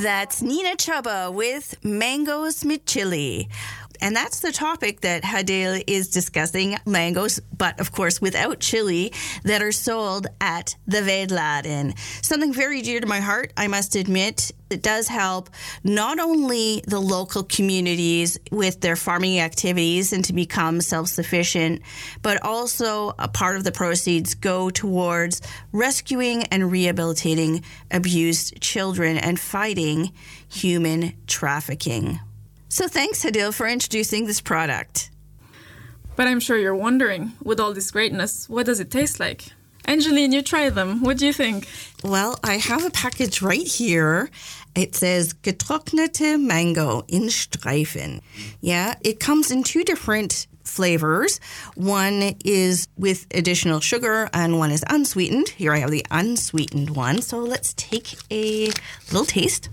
That's Nina Chubba with Mangoes mit Chili. And that's the topic that Hadil is discussing, mangoes, but of course without chili, that are sold at the Veedladen. Something very dear to my heart, I must admit. It does help not only the local communities with their farming activities and to become self-sufficient, but also a part of the proceeds go towards rescuing and rehabilitating abused children and fighting human trafficking. So thanks, Hadil, for introducing this product. But I'm sure you're wondering, with all this greatness, what does it taste like? Angeline, you tried them. What do you think? Well, I have a package right here. It says getrocknete Mango in Streifen. Yeah, it comes in two different flavors. One is with additional sugar and one is unsweetened. Here I have the unsweetened one. So let's take a little taste.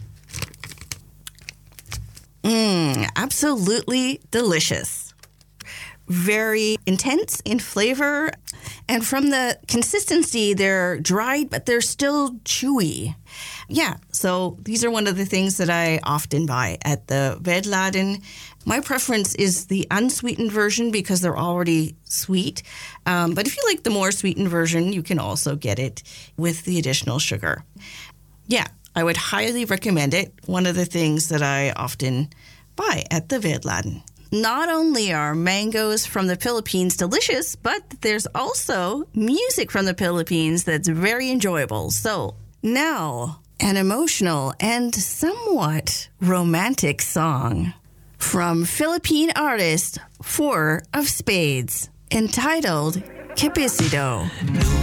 Absolutely delicious. Very intense in flavor. And from the consistency, they're dried, but they're still chewy. Yeah, so these are one of the things that I often buy at the Veedladen. My preference is the unsweetened version because they're already sweet. But if you like the more sweetened version, you can also get it with the additional sugar. Yeah, I would highly recommend it. One of the things that I often buy at the Veedladen. Not only are mangoes from the Philippines delicious, but there's also music from the Philippines that's very enjoyable. So now, an emotional and somewhat romantic song from Philippine artist Four of Spades, entitled Capicido.